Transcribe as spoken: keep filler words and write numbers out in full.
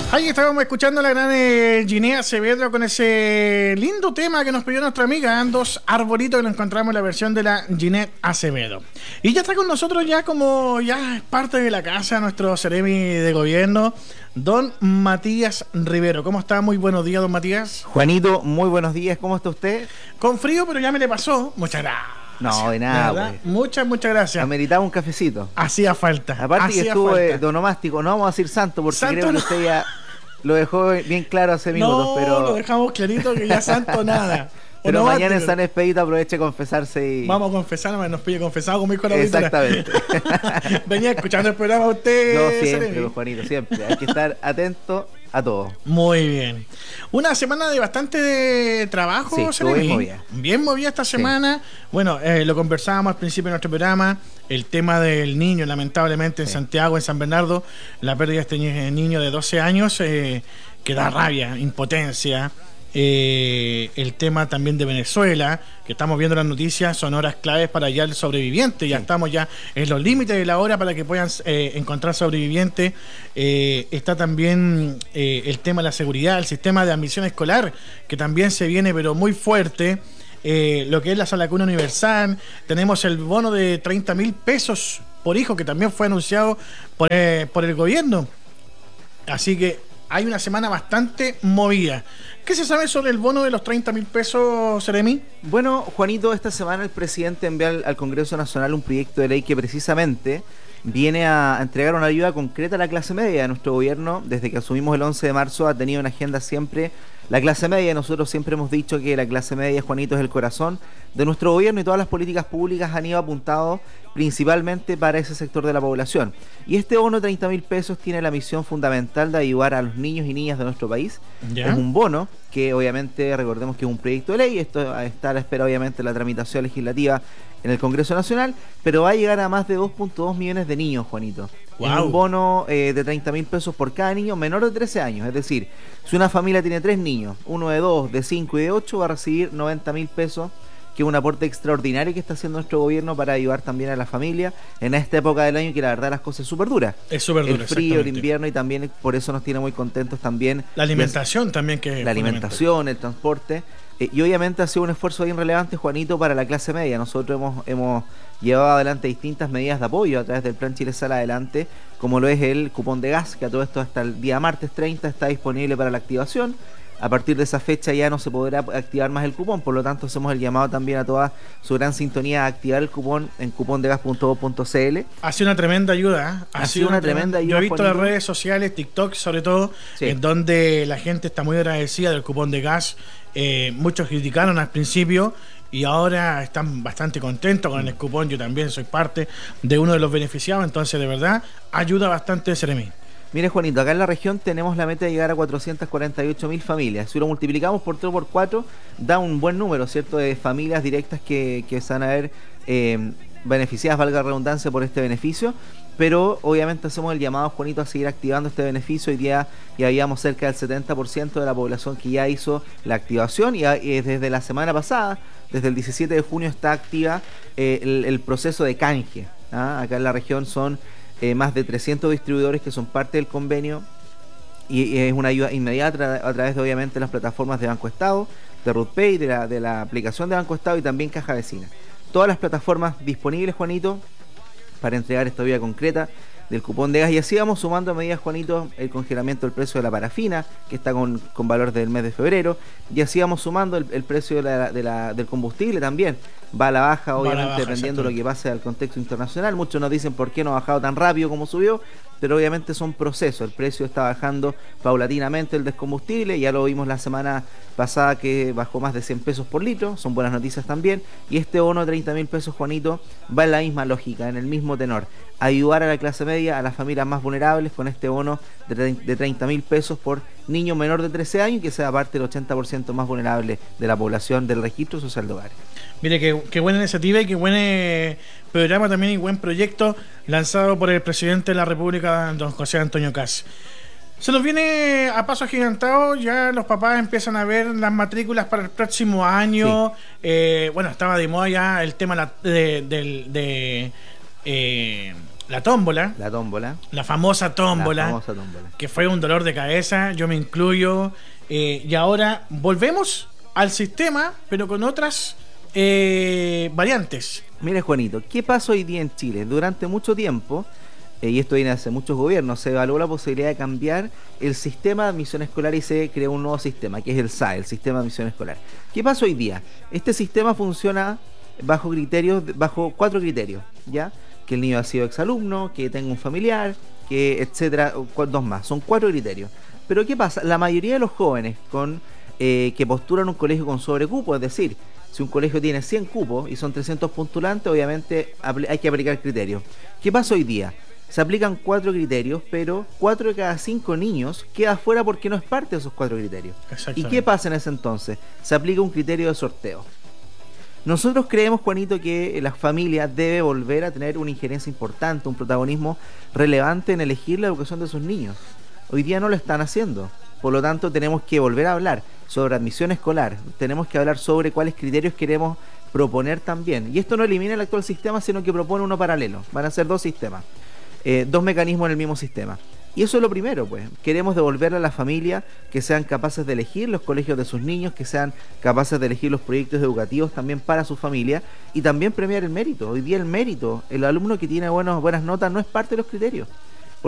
Ahí estábamos escuchando a la gran eh, Giné Acevedo con ese lindo tema que nos pidió nuestra amiga, ¿eh? Dos arbolitos, que lo encontramos en la versión de la Giné Acevedo. Y ya está con nosotros ya como ya es parte de la casa, nuestro seremi de gobierno, don Matías Rivero. ¿Cómo está? Muy buenos días, don Matías. Juanito, muy buenos días. ¿Cómo está usted? Con frío, pero ya me le pasó. Muchas gracias. No, de nada. Pues. Muchas, muchas gracias. Ameritaba un cafecito. Hacía falta. Aparte hacía que estuvo falta. Eh, donomástico, no vamos a decir santo, porque santo creo no. que usted ya lo dejó bien claro hace minutos. No, pero lo dejamos clarito que ya santo nada. Pero mañana en San Expedito aproveche a confesarse y... Vamos a confesar, nos pille confesado con mi corazón. Exactamente. Venía escuchando el programa usted. Yo siempre, don Juanito, siempre. Hay que estar atento a todo. Muy bien. Una semana de bastante trabajo, sí, estuvo bien movida. Bien movida esta semana. Sí. Bueno, eh, lo conversábamos al principio de nuestro programa, el tema del niño, lamentablemente en sí. Santiago, en San Bernardo, la pérdida de este niño de doce años, eh, que da rabia, impotencia. Eh, el tema también de Venezuela, que estamos viendo las noticias, son horas claves para ya el sobreviviente. Ya sí. Estamos ya en los límites de la hora para que puedan eh, encontrar sobrevivientes. Eh, está también eh, el tema de la seguridad, el sistema de admisión escolar, que también se viene pero muy fuerte. Eh, lo que es la Sala Cuna Universal, tenemos el bono de treinta mil pesos por hijo, que también fue anunciado por, eh, por el gobierno. Así que hay una semana bastante movida. ¿Qué se sabe sobre el bono de los treinta mil pesos, Seremi? Bueno, Juanito, esta semana el presidente envió al, al Congreso Nacional un proyecto de ley que precisamente viene a entregar una ayuda concreta a la clase media. De nuestro gobierno, desde que asumimos el once de marzo, ha tenido una agenda siempre la clase media. Nosotros siempre hemos dicho que la clase media, Juanito, es el corazón de nuestro gobierno y todas las políticas públicas han ido apuntados principalmente para ese sector de la población. Y este bono de treinta mil pesos tiene la misión fundamental de ayudar a los niños y niñas de nuestro país. ¿Ya? Es un bono que obviamente recordemos que es un proyecto de ley, esto está a la espera obviamente de la tramitación legislativa en el Congreso Nacional, pero va a llegar a más de dos punto dos millones de niños, Juanito. Wow. Es un bono eh, de treinta mil pesos por cada niño menor de trece años, es decir, si una familia tiene tres niños, uno de dos, de cinco y de ocho, va a recibir noventa mil pesos, que es un aporte extraordinario que está haciendo nuestro gobierno para ayudar también a la familia en esta época del año que la verdad las cosas es súper dura. Es súper dura. El frío, el invierno, y también por eso nos tiene muy contentos también. La alimentación también que La alimentación, el transporte. Eh, y obviamente ha sido un esfuerzo bien relevante, Juanito, para la clase media. Nosotros hemos, hemos llevado adelante distintas medidas de apoyo a través del Plan Chile Sale Adelante, como lo es el cupón de gas, que a todo esto hasta el día martes treinta está disponible para la activación. A partir de esa fecha ya no se podrá activar más el cupón, por lo tanto hacemos el llamado también a toda su gran sintonía a activar el cupón en cupón de gas punto gov punto c l. Ha sido una tremenda ayuda, ¿eh? Ha, ha sido una tremenda ayuda. Yo he visto Juanito. las redes sociales, TikTok sobre todo, sí. En donde la gente está muy agradecida del cupón de gas. Eh, muchos criticaron al principio y ahora están bastante contentos con el cupón. Yo también soy parte de uno de los beneficiados, entonces de verdad ayuda bastante Seremi. Mire, Juanito, acá en la región tenemos la meta de llegar a cuatrocientas cuarenta y ocho mil familias. Si lo multiplicamos por tres o por cuatro, da un buen número, ¿cierto?, de familias directas que, que se van a ver eh, beneficiadas, valga la redundancia, por este beneficio. Pero obviamente hacemos el llamado, Juanito, a seguir activando este beneficio. Hoy día ya habíamos cerca del setenta por ciento de la población que ya hizo la activación y, y desde la semana pasada, desde el diecisiete de junio, está activa eh, el, el proceso de canje. ¿Ah? Acá en la región son Eh, más de trescientos distribuidores que son parte del convenio y, y es una ayuda inmediata a, a través de obviamente las plataformas de Banco Estado, de RUTPay, de la, de la aplicación de Banco Estado y también Caja Vecina. Todas las plataformas disponibles, Juanito, para entregar esta ayuda concreta del cupón de gas. Y así vamos sumando a medidas, Juanito, el congelamiento del precio de la parafina, que está con, con valor del mes de febrero, y así vamos sumando el, el precio de la, de la, del combustible también. Va a la baja, obviamente, la baja, dependiendo de lo que pase al contexto internacional. Muchos nos dicen por qué no ha bajado tan rápido como subió, pero obviamente son procesos. El precio está bajando paulatinamente, el descombustible, ya lo vimos la semana pasada que bajó más de cien pesos por litro, son buenas noticias también. Y este bono de treinta mil pesos, Juanito, va en la misma lógica, en el mismo tenor. Ayudar a la clase media, a las familias más vulnerables, con este bono de treinta mil pesos por niño menor de trece años, y que sea parte del ochenta por ciento más vulnerable de la población del registro social de hogares. Mire, qué, qué buena iniciativa y qué buen eh, programa también y buen proyecto lanzado por el presidente de la República, don José Antonio Kast. Se nos viene a paso agigantado, ya los papás empiezan a ver las matrículas para el próximo año. Sí. Eh, bueno, estaba de moda ya el tema de, de, de, de eh, la tómbola, La tómbola. la famosa tómbola, La famosa tómbola. que fue un dolor de cabeza, yo me incluyo, eh, y ahora volvemos al sistema, pero con otras eh, variantes. Mire, Juanito, ¿qué pasa hoy día en Chile? Durante mucho tiempo, eh, y esto viene hace muchos gobiernos, se evaluó la posibilidad de cambiar el sistema de admisión escolar y se creó un nuevo sistema, que es el S A E, el sistema de admisión escolar. ¿Qué pasa hoy día? Este sistema funciona bajo criterios, bajo cuatro criterios, ¿ya? Que el niño ha sido exalumno, que tenga un familiar, que etcétera, dos más. Son cuatro criterios. Pero ¿qué pasa? La mayoría de los jóvenes con eh, que postulan un colegio con sobrecupo, es decir, si un colegio tiene cien cupos y son trescientos postulantes, obviamente hay que aplicar criterios. ¿Qué pasa hoy día? Se aplican cuatro criterios, pero cuatro de cada cinco niños queda fuera porque no es parte de esos cuatro criterios. ¿Y qué pasa en ese entonces? Se aplica un criterio de sorteo. Nosotros creemos, Juanito, que la familia debe volver a tener una injerencia importante, un protagonismo relevante en elegir la educación de sus niños. Hoy día no lo están haciendo. Por lo tanto, tenemos que volver a hablar sobre admisión escolar. Tenemos que hablar sobre cuáles criterios queremos proponer también. Y esto no elimina el actual sistema, sino que propone uno paralelo. Van a ser dos sistemas, eh, dos mecanismos en el mismo sistema. Y eso es lo primero, pues. Queremos devolverle a la familia que sean capaces de elegir los colegios de sus niños, que sean capaces de elegir los proyectos educativos también para su familia y también premiar el mérito. Hoy día el mérito, el alumno que tiene buenos, buenas notas no es parte de los criterios.